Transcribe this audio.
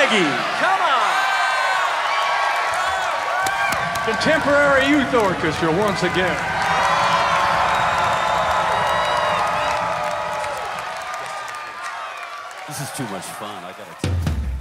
Maggie. Come on. Contemporary Youth Orchestra once again. This is too much fun, I gotta tell you.